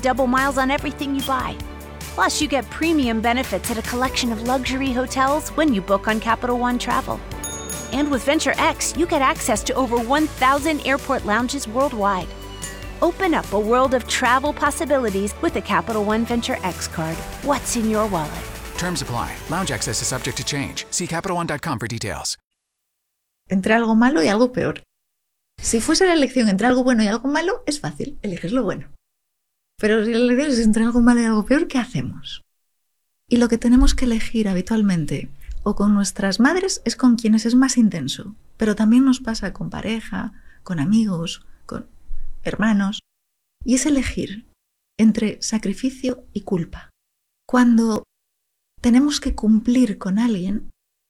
double miles on everything you buy. Plus, you get premium benefits at a collection of luxury hotels when you book on Capital One Travel. And with Venture X, you get access to over 1,000 airport lounges worldwide. Open up a world of travel possibilities with the Capital One Venture X card. What's in your wallet? Terms apply. Lounge access is subject to change. See CapitalOne.com for details. Entre algo malo y algo peor. Si fuese la elección entre algo bueno y algo malo, es fácil, eliges lo bueno. Pero si la elección es entre algo malo y algo peor, ¿qué hacemos? Y lo que tenemos que elegir habitualmente, o con nuestras madres, es con quienes es más intenso. Pero también nos pasa con pareja, con amigos, con hermanos. Y es elegir entre sacrificio y culpa. Cuando tenemos que cumplir con alguien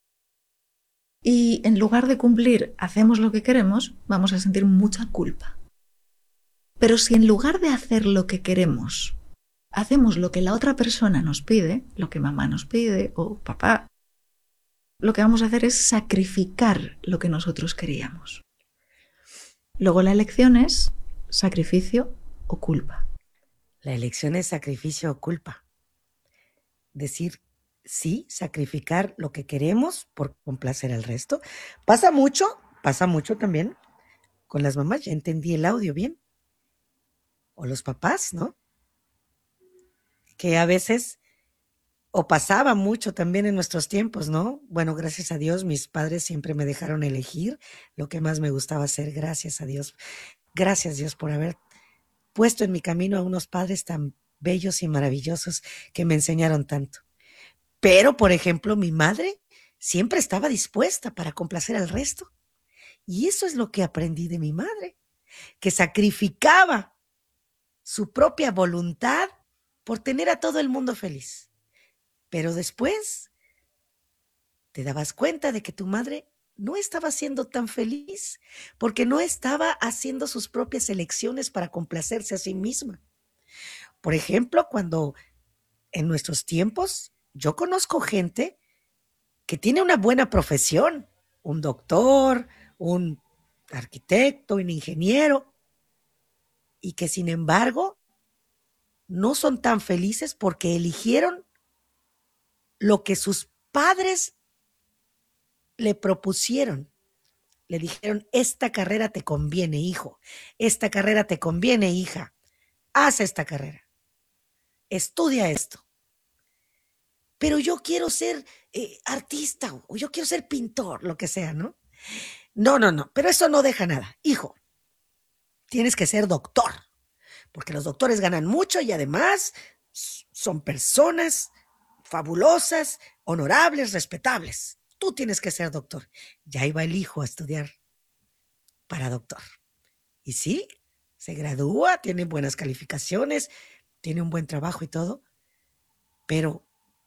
y en lugar de cumplir hacemos lo que queremos, vamos a sentir mucha culpa. Pero si en lugar de hacer lo que queremos, hacemos lo que la otra persona nos pide, lo que mamá nos pide o papá, lo que vamos a hacer es sacrificar lo que nosotros queríamos. Luego la elección es sacrificio o culpa. La elección es sacrificio o culpa. Decir sí, sacrificar lo que queremos por complacer al resto. Pasa mucho también con las mamás, ya entendí el audio bien. O los papás, ¿no? Que a veces, o pasaba mucho también en nuestros tiempos, ¿no? Bueno, gracias a Dios, mis padres siempre me dejaron elegir lo que más me gustaba hacer, gracias a Dios. Gracias, Dios, por haber puesto en mi camino a unos padres tan bellos y maravillosos que me enseñaron tanto. Pero, por ejemplo, mi madre siempre estaba dispuesta para complacer al resto. Y eso es lo que aprendí de mi madre, que sacrificaba su propia voluntad por tener a todo el mundo feliz. Pero después te dabas cuenta de que tu madre no estaba siendo tan feliz porque no estaba haciendo sus propias elecciones para complacerse a sí misma. Por ejemplo, cuando en nuestros tiempos yo conozco gente que tiene una buena profesión, un doctor, un arquitecto, un ingeniero, y que sin embargo no son tan felices porque eligieron lo que sus padres le propusieron. Le dijeron, esta carrera te conviene, hijo, esta carrera te conviene, hija, haz esta carrera, estudia esto. Pero yo quiero ser artista o yo quiero ser pintor, lo que sea, ¿no? No, pero eso no deja nada. Hijo, tienes que ser doctor, porque los doctores ganan mucho y además son personas fabulosas, honorables, respetables. Tú tienes que ser doctor. Ya iba el hijo a estudiar para doctor. Y sí, se gradúa, tiene buenas calificaciones, tiene un buen trabajo y todo, pero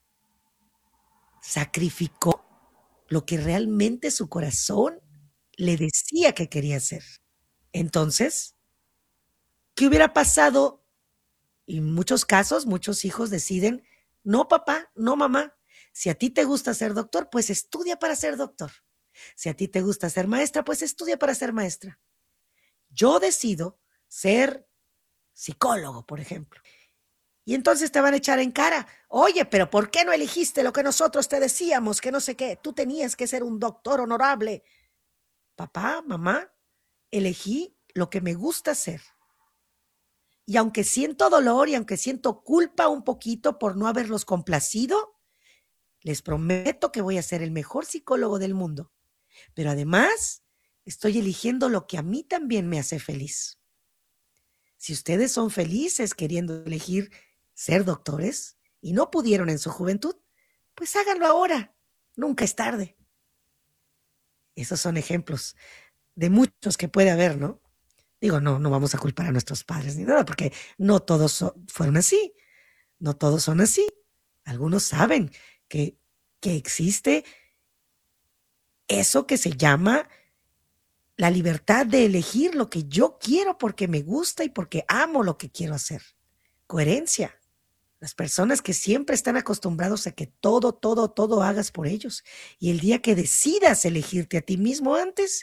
sacrificó lo que realmente su corazón le decía que quería hacer. Entonces, ¿qué hubiera pasado? Y en muchos casos, muchos hijos deciden, no papá, no mamá, si a ti te gusta ser doctor, pues estudia para ser doctor. Si a ti te gusta ser maestra, pues estudia para ser maestra. Yo decido ser psicólogo, por ejemplo. Y entonces te van a echar en cara, oye, pero ¿por qué no elegiste lo que nosotros te decíamos? Que no sé qué, tú tenías que ser un doctor honorable. Papá, mamá, elegí lo que me gusta hacer. Y aunque siento dolor y aunque siento culpa un poquito por no haberlos complacido, les prometo que voy a ser el mejor psicólogo del mundo. Pero además, estoy eligiendo lo que a mí también me hace feliz. Si ustedes son felices queriendo elegir ser doctores y no pudieron en su juventud, pues háganlo ahora. Nunca es tarde. Esos son ejemplos de muchos que puede haber, ¿no? Digo, no vamos a culpar a nuestros padres ni nada, porque no todos fueron así. No todos son así. Algunos saben que existe eso que se llama la libertad de elegir lo que yo quiero porque me gusta y porque amo lo que quiero hacer. Coherencia. Las personas que siempre están acostumbrados a que todo hagas por ellos. Y el día que decidas elegirte a ti mismo antes,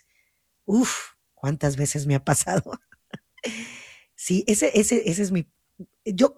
¿cuántas veces me ha pasado? Sí, ese es yo